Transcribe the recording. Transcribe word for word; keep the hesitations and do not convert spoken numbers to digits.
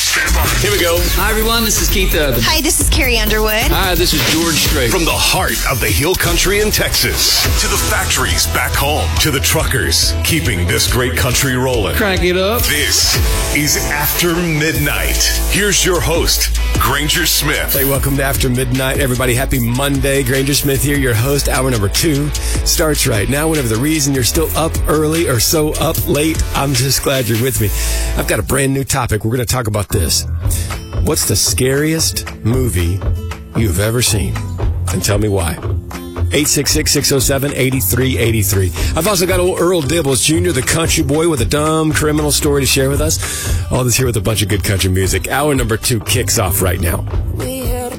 Stand by. Here we go. Hi, everyone. This is Keith Urban. Hi, this is Carrie Underwood. Hi, this is George Strait. From the heart of the Hill Country in Texas to the factories back home to the truckers keeping this great country rolling. Crank it up. This is After Midnight. Here's your host, Granger Smith. Hey, welcome to After Midnight, everybody. Happy Monday. Granger Smith here, your host. Hour number two starts right now. Whatever the reason you're still up early or so up late, I'm just glad you're with me. I've got a brand new topic. We're going to talk about this. What's the scariest movie you've ever seen? And tell me why. eight six six, six oh seven, eight three eight three. I've also got old Earl Dibbles Junior, the country boy with a dumb criminal story to share with us. All this here with a bunch of good country music. Hour number two kicks off right now.